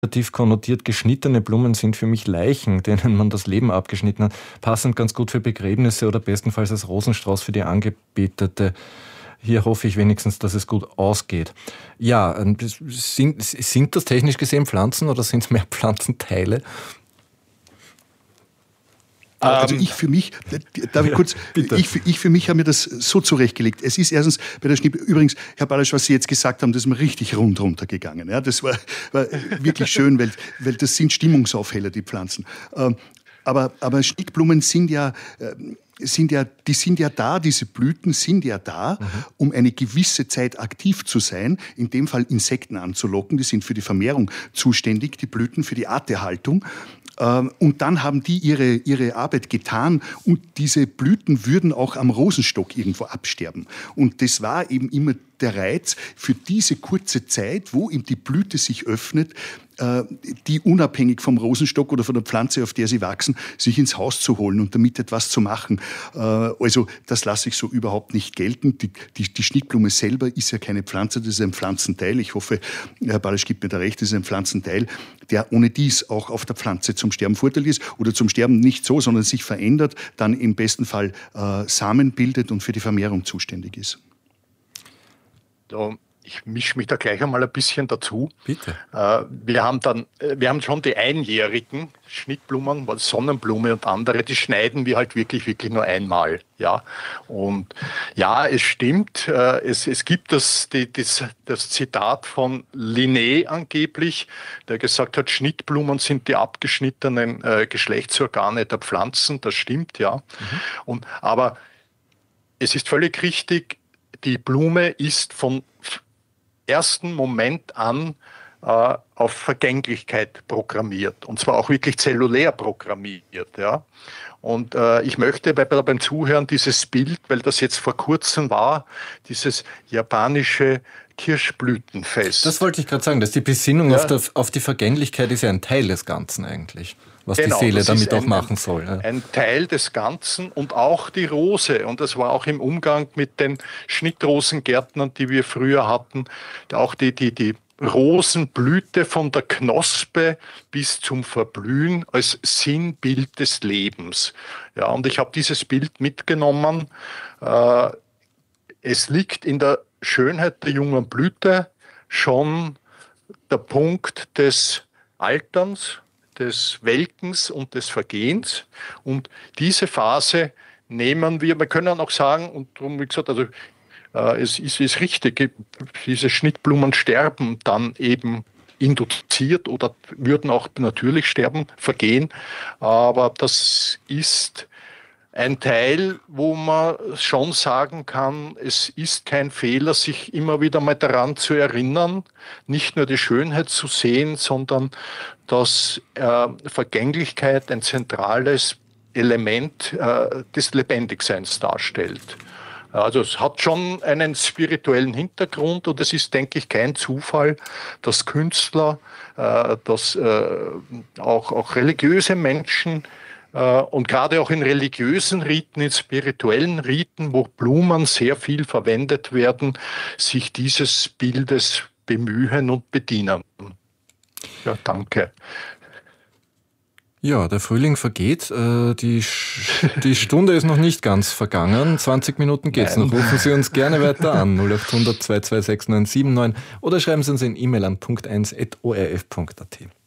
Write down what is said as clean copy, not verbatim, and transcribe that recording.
negativ konnotiert, geschnittene Blumen sind für mich Leichen, denen man das Leben abgeschnitten hat. Passend ganz gut für Begräbnisse oder bestenfalls als Rosenstrauß für die Angebetete. Hier hoffe ich wenigstens, dass es gut ausgeht. Ja, sind das technisch gesehen Pflanzen oder sind es mehr Pflanzenteile? Also ich für mich, darf ich kurz, ich für mich habe mir das so zurechtgelegt. Es ist erstens bei der Schnitt, übrigens, Herr Balasch, was Sie jetzt gesagt haben, das ist mir richtig rund runtergegangen. Ja, das war wirklich schön, weil das sind Stimmungsaufheller, die Pflanzen. Aber Schnittblumen sind ja da, diese Blüten sind ja da, um eine gewisse Zeit aktiv zu sein, in dem Fall Insekten anzulocken, die sind für die Vermehrung zuständig, die Blüten für die Arterhaltung. Und dann haben die ihre Arbeit getan und diese Blüten würden auch am Rosenstock irgendwo absterben. Und das war eben immer der Reiz für diese kurze Zeit, wo eben die Blüte sich öffnet, die unabhängig vom Rosenstock oder von der Pflanze, auf der sie wachsen, sich ins Haus zu holen und damit etwas zu machen. Also das lasse ich so überhaupt nicht gelten. Die Schnittblume selber ist ja keine Pflanze, das ist ein Pflanzenteil. Ich hoffe, Herr Balasch gibt mir da recht, das ist ein Pflanzenteil, der ohne dies auch auf der Pflanze zum Sterben vorteilhaft ist oder zum Sterben nicht so, sondern sich verändert, dann im besten Fall Samen bildet und für die Vermehrung zuständig ist. Ich mische mich da gleich einmal ein bisschen dazu. Bitte. Wir haben schon die einjährigen Schnittblumen, Sonnenblume und andere, die schneiden wir halt wirklich nur einmal. Ja. Und ja, es stimmt, es gibt das Zitat von Linné angeblich, der gesagt hat, Schnittblumen sind die abgeschnittenen Geschlechtsorgane der Pflanzen. Das stimmt, ja. Aber es ist völlig richtig, die Blume ist von ersten Moment an auf Vergänglichkeit programmiert. Und zwar auch wirklich zellulär programmiert. Ja. Und ich möchte beim Zuhören dieses Bild, weil das jetzt vor kurzem war, dieses japanische Kirschblütenfest. Das wollte ich gerade sagen, dass die Besinnung auf die Vergänglichkeit ist ja ein Teil des Ganzen eigentlich. Was die Seele damit auch machen soll. Ja. Ein Teil des Ganzen und auch die Rose. Und das war auch im Umgang mit den Schnittrosengärtnern, die wir früher hatten. Auch die Rosenblüte von der Knospe bis zum Verblühen als Sinnbild des Lebens. Ja, und ich habe dieses Bild mitgenommen. Es liegt in der Schönheit der jungen Blüte schon der Punkt des Alterns, des Welkens und des Vergehens. Und diese Phase nehmen wir können auch sagen, und darum, wie gesagt, also es ist richtig, diese Schnittblumen sterben dann eben induziert oder würden auch natürlich sterben, vergehen. Aber das ist ein Teil, wo man schon sagen kann, es ist kein Fehler, sich immer wieder mal daran zu erinnern, nicht nur die Schönheit zu sehen, sondern dass Vergänglichkeit ein zentrales Element des Lebendigseins darstellt. Also es hat schon einen spirituellen Hintergrund und es ist, denke ich, kein Zufall, dass Künstler, dass auch religiöse Menschen und gerade auch in religiösen Riten, in spirituellen Riten, wo Blumen sehr viel verwendet werden, sich dieses Bildes bemühen und bedienen. Ja, danke. Ja, der Frühling vergeht. Die Stunde ist noch nicht ganz vergangen. 20 Minuten geht's noch. Rufen Sie uns gerne weiter an. 0800 226 979 oder schreiben Sie uns eine E-Mail an punkt1@orf.at.